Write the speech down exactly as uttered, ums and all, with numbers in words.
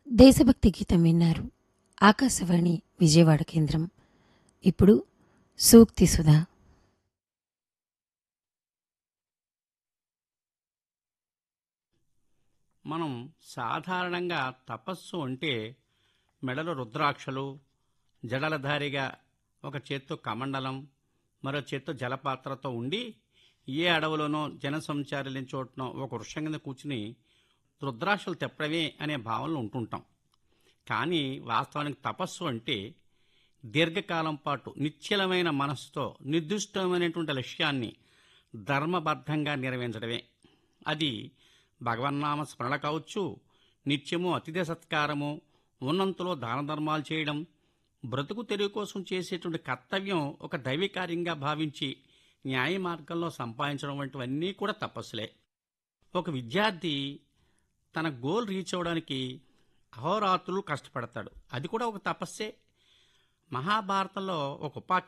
దేశభక్తి గీతం విన్నారు. ఆకాశవాణి విజయవాడ కేంద్రం. ఇప్పుడు సూక్తి సుధా. మనం సాధారణంగా తపస్సు అంటే మెడలో రుద్రాక్షలు, జడలధారిగా ఒక చేత్తో కమండలం, మరో చేత్తో జలపాత్రతో ఉండి ఏ అడవులోనో జనసంచారి లేని చోటనో ఒక వృక్షం కింద కూర్చుని రుద్రాక్షలు తెప్పడమే అనే భావనలో ఉంటుంటాం. కానీ వాస్తవానికి తపస్సు అంటే దీర్ఘకాలం పాటు నిశ్చలమైన మనస్సుతో నిర్దిష్టమైనటువంటి లక్ష్యాన్ని ధర్మబద్ధంగా నెరవేర్చడమే. అది భగవన్నామ స్మరణ కావచ్చు, నిత్యము అతిథి సత్కారము, ఉన్నంతలో దాన ధర్మాలు చేయడం, బ్రతుకు తెరువు కోసం చేసేటువంటి కర్తవ్యం ఒక దైవికార్యంగా భావించి న్యాయ మార్గంలో సంపాదించడం వంటివన్నీ కూడా తపస్సులే. ఒక విద్యార్థి తన గోల్ రీచ్ అవ్వడానికి అహోరాత్రులు కష్టపడతాడు, అది కూడా ఒక తపస్సే. మహాభారతంలో ఒక ఉపాఖ్యానం